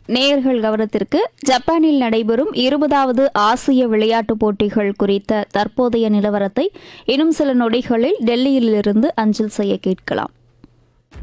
நேயர்கள் கவனத்திற்கு ஜப்பானில் நடைபெறும் 20வது ஆசிய விளையாட்டுப் போட்டிகள் குறித்த தற்போதைய நிலவரத்தை இன்னும் சில நொடிகளில் டெல்லியிலிருந்து அஞ்சல் செய்ய கேட்கலாம்.